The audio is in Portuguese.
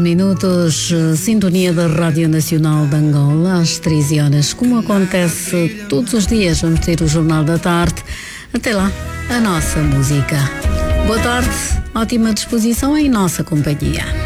minutos, sintonia da Rádio Nacional de Angola, às 13 horas. Como acontece todos os dias, vamos ter o Jornal da Tarde. Até lá, a nossa música. Boa tarde, ótima disposição em nossa companhia.